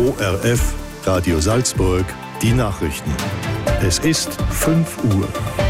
ORF, Radio Salzburg, die Nachrichten. Es ist 5 Uhr.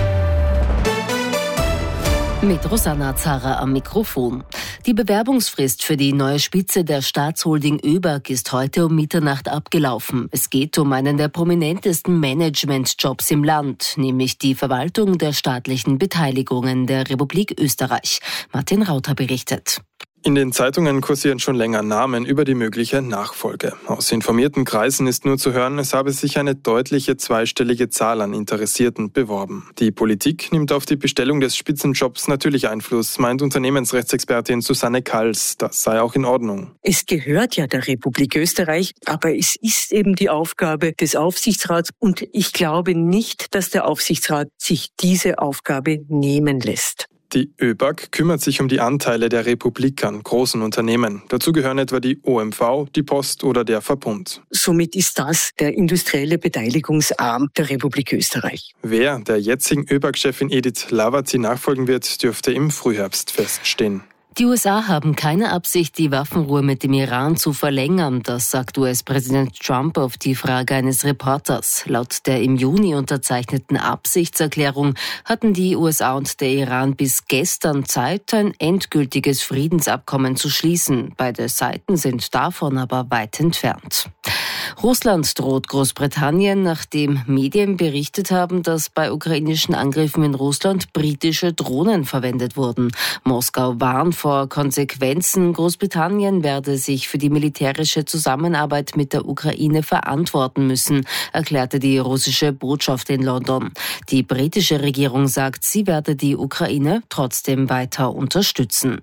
Mit Rosanna Zara am Mikrofon. Die Bewerbungsfrist für die neue Spitze der Staatsholding ÖBAG ist heute um Mitternacht abgelaufen. Es geht um einen der prominentesten Managementjobs im Land, nämlich die Verwaltung der staatlichen Beteiligungen der Republik Österreich. Martin Rauter berichtet. In den Zeitungen kursieren schon länger Namen über die mögliche Nachfolge. Aus informierten Kreisen ist nur zu hören, es habe sich eine deutliche zweistellige Zahl an Interessierten beworben. Die Politik nimmt auf die Bestellung des Spitzenjobs natürlich Einfluss, meint Unternehmensrechtsexpertin Susanne Kals. Das sei auch in Ordnung. Es gehört ja der Republik Österreich, aber es ist eben die Aufgabe des Aufsichtsrats und ich glaube nicht, dass der Aufsichtsrat sich diese Aufgabe nehmen lässt. Die ÖBAG kümmert sich um die Anteile der Republik an großen Unternehmen. Dazu gehören etwa die OMV, die Post oder der Verbund. Somit ist das der industrielle Beteiligungsarm der Republik Österreich. Wer der jetzigen ÖBAG-Chefin Edith Hlavazi nachfolgen wird, dürfte im Frühherbst feststehen. Die USA haben keine Absicht, die Waffenruhe mit dem Iran zu verlängern, das sagt US-Präsident Trump auf die Frage eines Reporters. Laut der im Juni unterzeichneten Absichtserklärung hatten die USA und der Iran bis gestern Zeit, ein endgültiges Friedensabkommen zu schließen. Beide Seiten sind davon aber weit entfernt. Russland droht Großbritannien, nachdem Medien berichtet haben, dass bei ukrainischen Angriffen in Russland britische Drohnen verwendet wurden. Moskau warnt vor Konsequenzen. Großbritannien werde sich für die militärische Zusammenarbeit mit der Ukraine verantworten müssen, erklärte die russische Botschaft in London. Die britische Regierung sagt, sie werde die Ukraine trotzdem weiter unterstützen.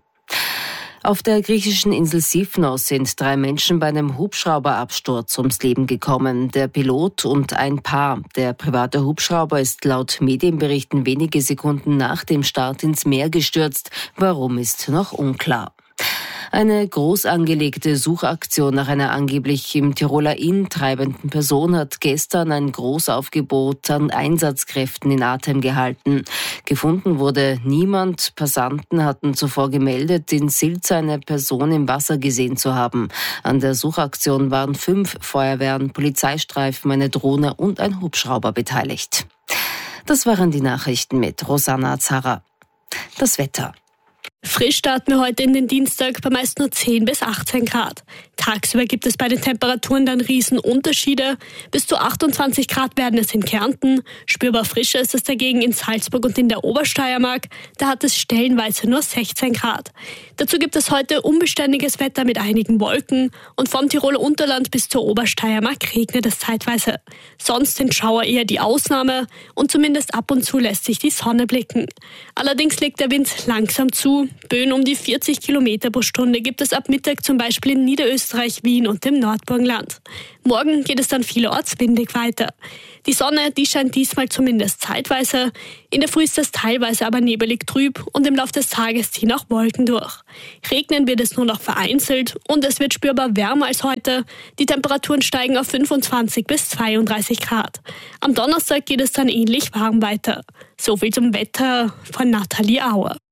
Auf der griechischen Insel Sifnos sind 3 Menschen bei einem Hubschrauberabsturz ums Leben gekommen. Der Pilot und ein Paar. Der private Hubschrauber ist laut Medienberichten wenige Sekunden nach dem Start ins Meer gestürzt. Warum ist noch unklar. Eine groß angelegte Suchaktion nach einer angeblich im Tiroler Inn treibenden Person hat gestern ein Großaufgebot an Einsatzkräften in Atem gehalten. Gefunden wurde niemand. Passanten hatten zuvor gemeldet, in Silz eine Person im Wasser gesehen zu haben. An der Suchaktion waren 5 Feuerwehren, Polizeistreifen, eine Drohne und ein Hubschrauber beteiligt. Das waren die Nachrichten mit Rosanna Zara. Das Wetter. Frisch starten wir heute in den Dienstag bei meist nur 10 bis 18 Grad. Tagsüber gibt es bei den Temperaturen dann Riesenunterschiede. Bis zu 28 Grad werden es in Kärnten. Spürbar frischer ist es dagegen in Salzburg und in der Obersteiermark. Da hat es stellenweise nur 16 Grad. Dazu gibt es heute unbeständiges Wetter mit einigen Wolken. Und vom Tiroler Unterland bis zur Obersteiermark regnet es zeitweise. Sonst sind Schauer eher die Ausnahme und zumindest ab und zu lässt sich die Sonne blicken. Allerdings legt der Wind langsam zu. Böen um die 40 Kilometer pro Stunde gibt es ab Mittag zum Beispiel in Niederösterreich, Wien und dem Nordburgenland. Morgen geht es dann vielerorts windig weiter. Die Sonne, die scheint diesmal zumindest zeitweise. In der Früh ist es teilweise aber nebelig trüb und im Laufe des Tages ziehen auch Wolken durch. Regnen wird es nur noch vereinzelt und es wird spürbar wärmer als heute. Die Temperaturen steigen auf 25 bis 32 Grad. Am Donnerstag geht es dann ähnlich warm weiter. So viel zum Wetter von Nathalie Auer.